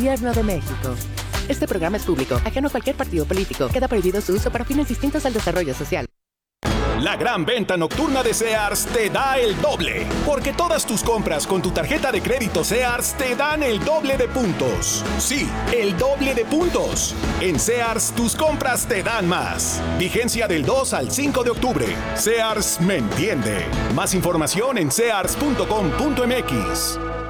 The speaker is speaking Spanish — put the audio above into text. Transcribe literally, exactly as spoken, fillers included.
Gobierno de México. Este programa es público, ajeno a cualquier partido político. Queda prohibido su uso para fines distintos al desarrollo social. La gran venta nocturna de Sears te da el doble, porque todas tus compras con tu tarjeta de crédito Sears te dan el doble de puntos. Sí, el doble de puntos. En Sears, tus compras te dan más. Vigencia del dos al cinco de octubre. Sears me entiende. Más información en sears punto com punto m x.